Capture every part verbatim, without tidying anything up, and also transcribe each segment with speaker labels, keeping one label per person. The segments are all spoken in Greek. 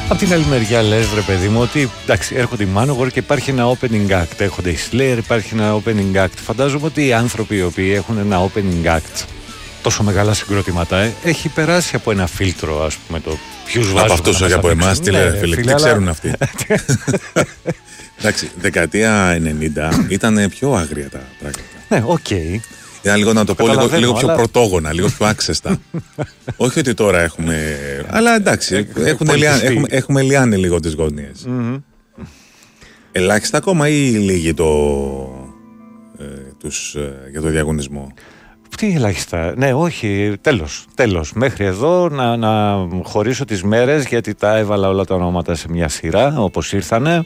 Speaker 1: Απ' την άλλη μεριά λες, ρε παιδί μου, ότι εντάξει, έρχονται οι Manowar και υπάρχει ένα opening act. Έρχονται οι Slayer, υπάρχει ένα opening act. Φαντάζομαι ότι οι άνθρωποι οι οποίοι έχουν ένα opening act, τόσο μεγάλα συγκροτήματα, ε, έχει περάσει από ένα φίλτρο, ας πούμε, το ποιους βάζουν. Από
Speaker 2: αυτούς, όχι από εμάς, τι λένε, φίλε, τι ξέρουν αυτοί. Εντάξει, δεκαετία ενενήντα ήταν πιο άγρια τα πράγματα.
Speaker 1: Ναι, οκ. Okay.
Speaker 2: Ήταν λίγο, να το πω, λίγο, λίγο πιο αλλά... πρωτόγωνα, λίγο πιο άξεστα. Όχι ότι τώρα έχουμε. Αλλά εντάξει, έχουμε, λιάνει, έχουμε, έχουμε λιάνει λίγο τις γωνίες. Mm-hmm. Ελάχιστα ακόμα ή λίγοι το, ε, τους, ε, για το διαγωνισμό?
Speaker 1: Τι ελάχιστα? Ναι, όχι, τέλος, τέλος. Μέχρι εδώ να, να χωρίσω τις μέρες, γιατί τα έβαλα όλα τα ονόματα σε μια σειρά όπως ήρθανε.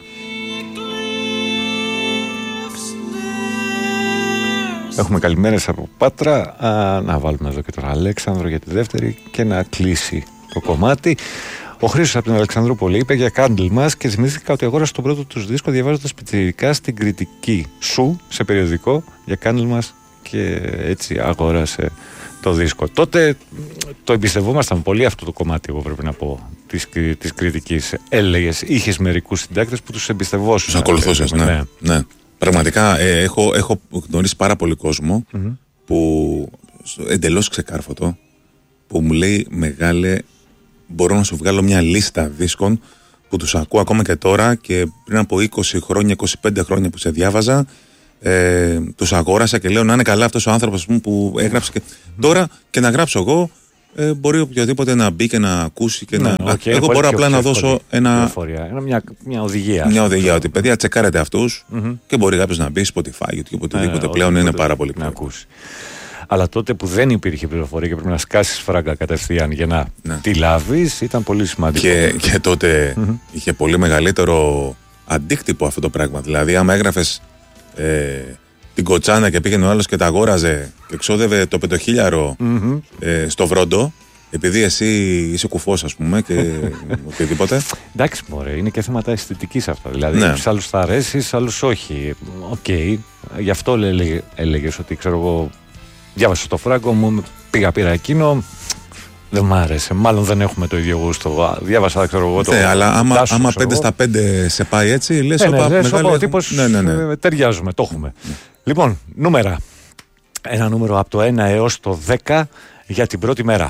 Speaker 1: Έχουμε καλημέρες από Πάτρα. Α, να βάλουμε εδώ και τον Αλέξανδρο για τη δεύτερη και να κλείσει το κομμάτι. Ο Χρήστος από την Αλεξανδρούπολη είπε για Candlemass και θυμήθηκα ότι αγόρασε τον πρώτο τους δίσκο διαβάζοντας πιτσιρικά στην κριτική σου σε περιοδικό για Candlemass και έτσι αγόρασε το δίσκο. Τότε το εμπιστευόμασταν πολύ αυτό το κομμάτι, εγώ πρέπει να πω, της, της κριτικής. Έλεγες, είχες μερικούς συντάκτες που τους εμπιστευόσουν.
Speaker 2: Τους ακολουθούσες, ναι. ναι. ναι. Πραγματικά ε, έχω, έχω γνωρίσει πάρα πολύ κόσμο mm-hmm. που εντελώς ξεκάρφωτο που μου λέει, μεγάλε, μπορώ να σου βγάλω μια λίστα δίσκων που τους ακούω ακόμα και τώρα και πριν από είκοσι χρόνια, είκοσι πέντε χρόνια που σε διάβαζα, ε, τους αγόρασα και λέω να είναι καλά αυτός ο άνθρωπος που έγραψε και τώρα και να γράψω εγώ. Ε, μπορεί οποιοδήποτε να μπει και να ακούσει και ναι, να. Okay, εγώ μπορώ απλά να δώσω ένα...
Speaker 1: μια, μια οδηγία.
Speaker 2: Μια οδηγία ότι παιδιά τσεκάρετε αυτούς mm-hmm. και μπορεί κάποιος να μπει Spotify, YouTube, οτιδήποτε. Ναι, πλέον είναι πάρα πολύ
Speaker 1: να ακούσει. Αλλά τότε που δεν υπήρχε πληροφορία και πρέπει να σκάσεις φράγκα κατευθείαν για να ναι. τη λάβεις, ήταν πολύ σημαντικό.
Speaker 2: Και, και τότε mm-hmm. είχε πολύ μεγαλύτερο αντίκτυπο αυτό το πράγμα. Δηλαδή, άμα έγραφες ε, την κοτσάνα και πήγαινε ο άλλος και τα αγόραζε και εξόδευε το πεντοχίλιαρο mm-hmm. ε, στο Βρόντο, επειδή εσύ είσαι κουφός, ας πούμε, και οτιδήποτε.
Speaker 1: Εντάξει, μωρέ, είναι και θέματα αισθητικής αυτά. Δηλαδή, ναι. στους άλλους θα αρέσεις, άλλους όχι. Οκ. Okay. Γι' αυτό έλεγε, έλεγες ότι, ξέρω εγώ, διάβασα το φράγκο μου, πήγα πήρα εκείνο. Δεν μ' άρεσε. Μάλλον δεν έχουμε το ίδιο γούστο. Διάβασα, ξέρω εγώ.
Speaker 2: Ναι, αλλά άμα, τάσου, άμα πέντε στα πέντε σε πάει έτσι, λες
Speaker 1: ναι,
Speaker 2: όπα,
Speaker 1: ναι,
Speaker 2: μεγάλη...
Speaker 1: ο τύπος ναι, ναι, ναι. ταιριάζουμε, το έχουμε. Ναι. Λοιπόν, νούμερα. Ένα νούμερο από το ένα έως το δέκα για την πρώτη μέρα.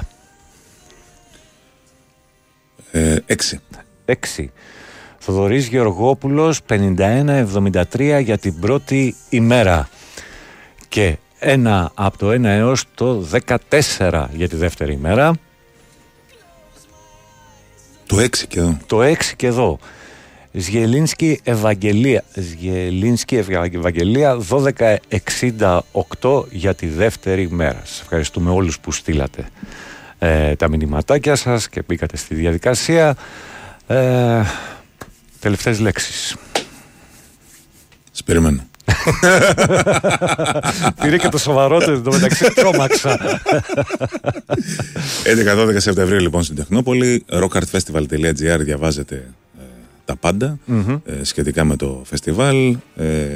Speaker 2: Ε, έξι.
Speaker 1: Έξι. Θοδωρής Γεωργόπουλος, πενήντα ένα εβδομήντα τρία για την πρώτη ημέρα. Και ένα από το ένα έως το δεκατέσσερα για τη δεύτερη ημέρα.
Speaker 2: Το έξι και εδώ.
Speaker 1: Το έξι και εδώ. Σγελίνσκι Ευαγγελία. Σγελίνσκι Ευαγγελία δώδεκα εξήντα οκτώ για τη δεύτερη μέρα. Σας ευχαριστούμε όλους που στείλατε ε, τα μηνυματάκια σας και μπήκατε στη διαδικασία. Ε, τελευταίες λέξεις.
Speaker 2: Σας περιμένω.
Speaker 1: Πήρε και το σοβαρότερο, το μεταξύ τρόμαξα.
Speaker 2: έντεκα δώδεκα Σεπτεμβρίου λοιπόν στην Τεχνόπολη, rockartfestival.gr, διαβάζετε ε, τα πάντα mm-hmm. ε, σχετικά με το φεστιβάλ. ε,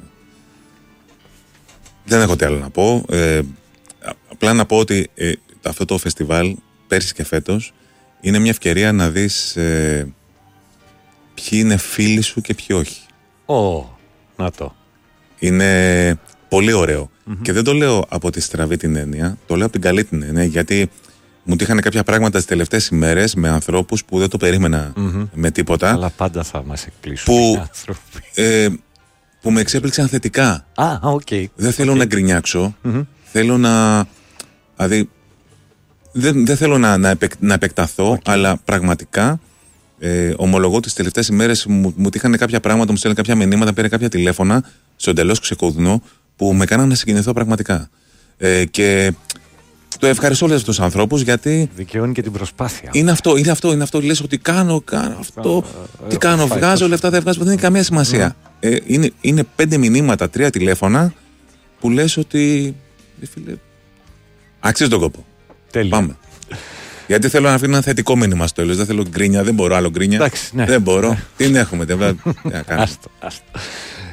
Speaker 2: Δεν έχω τι άλλο να πω, ε, απλά να πω ότι ε, αυτό το φεστιβάλ πέρσι και φέτος είναι μια ευκαιρία να δεις ε, ποιοι είναι φίλοι σου και ποιοι όχι.
Speaker 1: Ω, oh, να το.
Speaker 2: Είναι πολύ ωραίο. Mm-hmm. Και δεν το λέω από τη στραβή την έννοια, το λέω από την καλή την έννοια, γιατί μου τύχανε κάποια πράγματα τις τελευταίες ημέρες με ανθρώπους που δεν το περίμενα mm-hmm. με τίποτα.
Speaker 1: Αλλά πάντα θα μας εκπλήσουν
Speaker 2: που, οι άνθρωποι. Ε, που με εξέπληξαν θετικά.
Speaker 1: Α, οκ. Okay.
Speaker 2: Δεν θέλω
Speaker 1: okay.
Speaker 2: να γκρινιάξω. Mm-hmm. Θέλω να... Δηλαδή, δεν, δεν θέλω να, να, επεκ, να επεκταθώ, okay. αλλά πραγματικά... Ε, ομολογώ τις τελευταίες ημέρες μου, μου τύχανε κάποια πράγματα, μου στέλνουν κάποια μηνύματα, πήρε κάποια τηλέφωνα στο εντελώς ξεκούδουνο που με κάνανε να συγκινηθώ πραγματικά. Ε, και το ευχαριστώ όλους τους ανθρώπους γιατί.
Speaker 1: Δικαιώνει και την προσπάθεια.
Speaker 2: Είναι αυτό, είναι αυτό, είναι αυτό. Λες ότι κάνω, κάνω αυτό. Uh, τι κάνω, uh, βγάζω λεφτά, δεν βγάζω. Δεν έχει καμία σημασία. Uh. Ε, είναι, είναι πέντε μηνύματα, τρία τηλέφωνα που λες ότι. Φίλε, αξίζει τον κόπο.
Speaker 1: Τέλεια.
Speaker 2: Πάμε. Γιατί θέλω να αφήνω ένα θετικό μήνυμα στο τέλος. Δεν θέλω γκρίνια, δεν μπορώ άλλο γκρίνια.
Speaker 1: Εντάξει, ναι.
Speaker 2: Δεν μπορώ. Τι έχουμε, δεν άστο,
Speaker 1: άστο.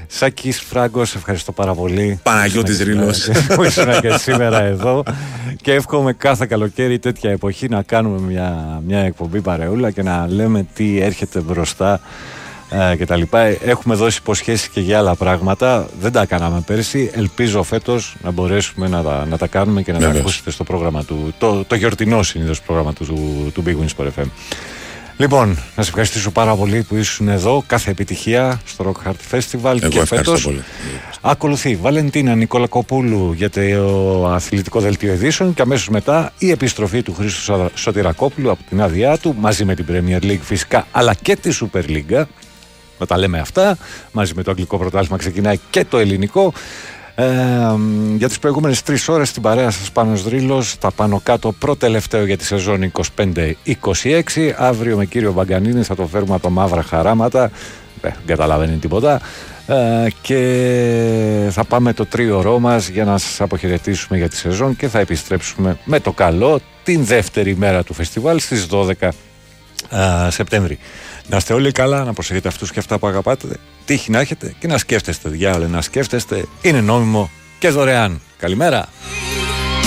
Speaker 1: Σάκης Φράγκος, ευχαριστώ πάρα πολύ.
Speaker 2: Παναγιώτης Ρήλος.
Speaker 1: Που ήσουν και σήμερα εδώ. Και εύχομαι κάθε καλοκαίρι τέτοια εποχή να κάνουμε μια, μια εκπομπή παρεούλα και να λέμε τι έρχεται μπροστά ε, και τα λοιπά. Έχουμε δώσει υποσχέσεις και για άλλα πράγματα. Δεν τα κάναμε πέρσι. Ελπίζω φέτος να μπορέσουμε να τα, να τα κάνουμε και να Βεβαίως. τα ακούσετε στο πρόγραμμα του, το, το γιορτινό συνήθως πρόγραμμα του, του, του Big Win Sport εφ εμ. Λοιπόν, να σε ευχαριστήσω πάρα πολύ που ήσουν εδώ. Κάθε επιτυχία στο Rock Hard Festival. Εγώ και φέτος πολύ. Ακολουθεί Βαλεντίνα Νικολακοπούλου για το αθλητικό δελτίο ειδήσεων και αμέσως μετά η επιστροφή του Χρήστου Σωτηρακόπουλου από την άδειά του μαζί με την Premier League φυσικά αλλά και τη Super League. Να τα λέμε αυτά. Μαζί με το αγγλικό πρωτάθλημα ξεκινάει και το ελληνικό. Ε, για τις προηγούμενες τρεις ώρες στην παρέα σας Πάνος Δρύλος, τα πάνω κάτω προτελευταίο για τη σεζόν είκοσι πέντε είκοσι έξι. Αύριο με κύριο Βαγκανίνη θα το φέρουμε από το μαύρα χαράματα, δεν καταλαβαίνει τίποτα, ε, και θα πάμε το τρίωρό μας για να σας αποχαιρετήσουμε για τη σεζόν και θα επιστρέψουμε με το καλό την δεύτερη μέρα του φεστιβάλ στις δώδεκα ε, Σεπτέμβρη. Να είστε όλοι καλά, να προσέχετε αυτούς και αυτά που αγαπάτε, τύχη να έχετε και να σκέφτεστε, διάολε, να σκέφτεστε, είναι νόμιμο και δωρεάν. Καλημέρα!